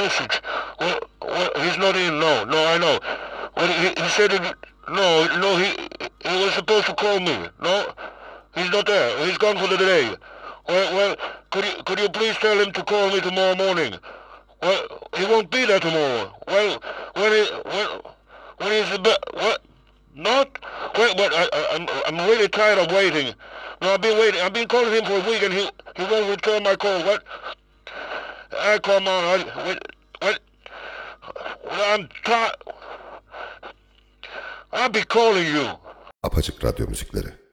message. He's not in. No, I know. Well, he said it. No, he was supposed to call me. No, he's not there. He's gone for the day. Well, could you please tell him to call me tomorrow morning? Well, he won't be there tomorrow. Well, when is the what? Not? Well, I'm really tired of waiting. No, I've been waiting. I've been calling him for a week, and he won't return my call. What? Come on. What? I'm tired. I'll be calling you. Apaçık Radyo müzikleri.